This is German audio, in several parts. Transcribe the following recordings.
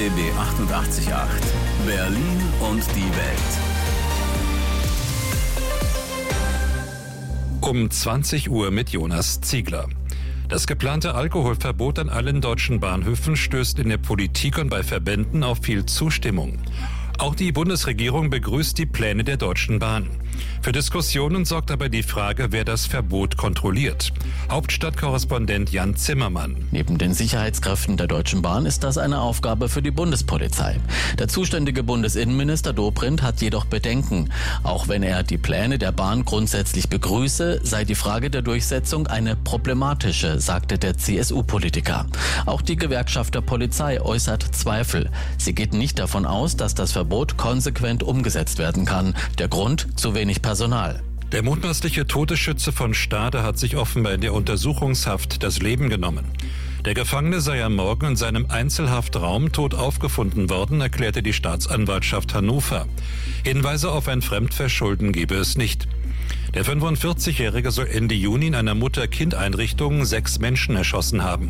RBB 88.8 Berlin und die Welt. Um 20 Uhr mit Jonas Ziegler. Das geplante Alkoholverbot an allen deutschen Bahnhöfen stößt in der Politik und bei Verbänden auf viel Zustimmung. Auch die Bundesregierung begrüßt die Pläne der Deutschen Bahn. Für Diskussionen sorgt aber die Frage, wer das Verbot kontrolliert. Hauptstadtkorrespondent Jan Zimmermann. Neben den Sicherheitskräften der Deutschen Bahn ist das eine Aufgabe für die Bundespolizei. Der zuständige Bundesinnenminister Dobrindt hat jedoch Bedenken. Auch wenn er die Pläne der Bahn grundsätzlich begrüße, sei die Frage der Durchsetzung eine problematische, sagte der CSU-Politiker. Auch die Gewerkschaft der Polizei äußert Zweifel. Sie geht nicht davon aus, dass das Verbot konsequent umgesetzt werden kann. Der Grund: zu wenig Personal. Der mutmaßliche Todesschütze von Stade hat sich offenbar in der Untersuchungshaft das Leben genommen. Der Gefangene sei am Morgen in seinem Einzelhaftraum tot aufgefunden worden, erklärte die Staatsanwaltschaft Hannover. Hinweise auf ein Fremdverschulden gebe es nicht. Der 45-Jährige soll Ende Juni in einer Mutter-Kind-Einrichtung 6 Menschen erschossen haben.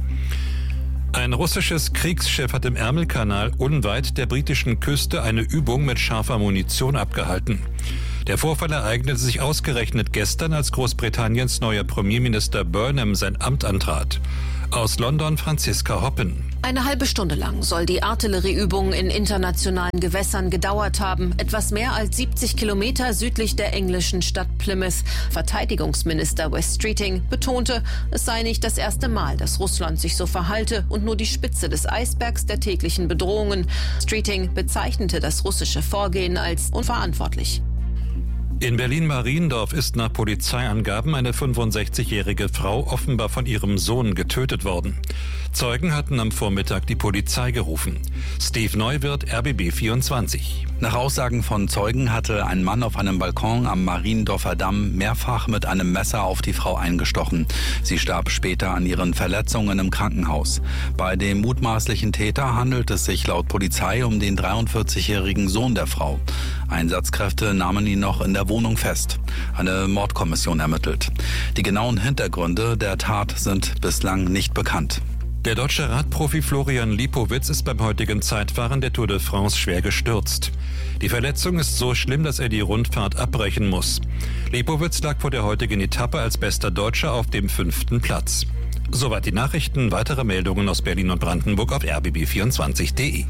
Ein russisches Kriegsschiff hat im Ärmelkanal unweit der britischen Küste eine Übung mit scharfer Munition abgehalten. Der Vorfall ereignete sich ausgerechnet gestern, als Großbritanniens neuer Premierminister Burnham sein Amt antrat. Aus London Franziska Hoppen. Eine halbe Stunde lang soll die Artillerieübung in internationalen Gewässern gedauert haben. Etwas mehr als 70 Kilometer südlich der englischen Stadt Plymouth. Verteidigungsminister Wes Streeting betonte, es sei nicht das erste Mal, dass Russland sich so verhalte und nur die Spitze des Eisbergs der täglichen Bedrohungen. Streeting bezeichnete das russische Vorgehen als unverantwortlich. In Berlin-Mariendorf ist nach Polizeiangaben eine 65-jährige Frau offenbar von ihrem Sohn getötet worden. Zeugen hatten am Vormittag die Polizei gerufen. Steve Neuwirth, RBB 24. Nach Aussagen von Zeugen hatte ein Mann auf einem Balkon am Mariendorfer Damm mehrfach mit einem Messer auf die Frau eingestochen. Sie starb später an ihren Verletzungen im Krankenhaus. Bei dem mutmaßlichen Täter handelt es sich laut Polizei um den 43-jährigen Sohn der Frau. Einsatzkräfte nahmen ihn noch in der Wohnung fest. Eine Mordkommission ermittelt. Die genauen Hintergründe der Tat sind bislang nicht bekannt. Der deutsche Radprofi Florian Lipowitz ist beim heutigen Zeitfahren der Tour de France schwer gestürzt. Die Verletzung ist so schlimm, dass er die Rundfahrt abbrechen muss. Lipowitz lag vor der heutigen Etappe als bester Deutscher auf dem 5. Platz. Soweit die Nachrichten. Weitere Meldungen aus Berlin und Brandenburg auf rbb24.de.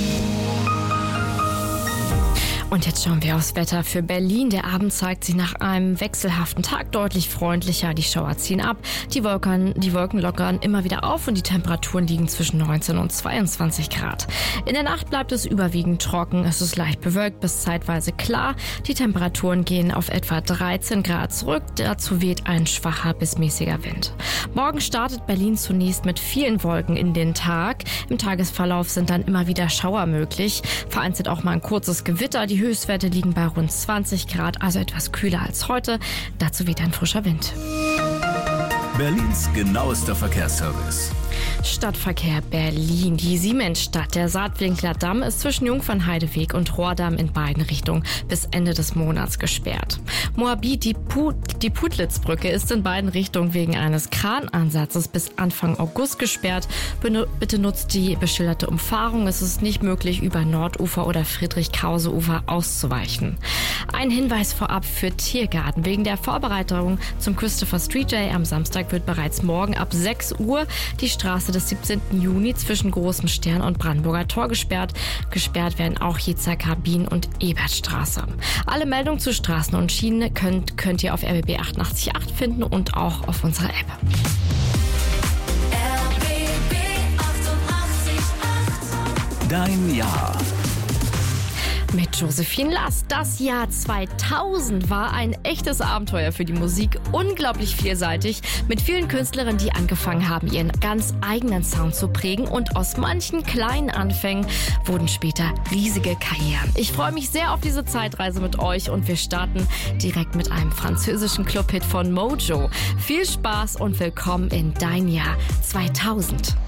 Und jetzt schauen wir aufs Wetter für Berlin. Der Abend zeigt sich nach einem wechselhaften Tag deutlich freundlicher. Die Schauer ziehen ab, die Wolken lockern immer wieder auf und die Temperaturen liegen zwischen 19 und 22 Grad. In der Nacht bleibt es überwiegend trocken. Es ist leicht bewölkt bis zeitweise klar. Die Temperaturen gehen auf etwa 13 Grad zurück. Dazu weht ein schwacher bis mäßiger Wind. Morgen startet Berlin zunächst mit vielen Wolken in den Tag. Im Tagesverlauf sind dann immer wieder Schauer möglich. Vereinzelt auch mal ein kurzes Gewitter. Die Höchstwerte liegen bei rund 20 Grad, also etwas kühler als heute. Dazu weht ein frischer Wind. Berlins genauester Verkehrsservice. Stadtverkehr Berlin. Die Siemensstadt. Der Saatwinkler Damm ist zwischen Jungfernheideweg und Rohrdamm in beiden Richtungen bis Ende des Monats gesperrt. Moabit, die Pudlitzbrücke ist in beiden Richtungen wegen eines Kranansatzes bis Anfang August gesperrt. Bitte nutzt die beschilderte Umfahrung. Es ist nicht möglich, über Nordufer oder Friedrich-Krause-Ufer auszuweichen. Ein Hinweis vorab für Tiergarten. Wegen der Vorbereitung zum Christopher Street Day am Samstag wird bereits morgen ab 6 Uhr die Straße des 17. Juni zwischen Großem Stern und Brandenburger Tor gesperrt. Gesperrt werden auch Jezer Kabin und Ebertstraße. Alle Meldungen zu Straßen und Schienen könnt ihr auf RBB 88.8 finden und auch auf unserer App. RBB 88.8 Dein Jahr. Mit Josephine Last. Das Jahr 2000 war ein echtes Abenteuer für die Musik. Unglaublich vielseitig, mit vielen Künstlerinnen, die angefangen haben, ihren ganz eigenen Sound zu prägen. Und aus manchen kleinen Anfängen wurden später riesige Karrieren. Ich freue mich sehr auf diese Zeitreise mit euch und wir starten direkt mit einem französischen Clubhit von Mojo. Viel Spaß und willkommen in Dein Jahr 2000.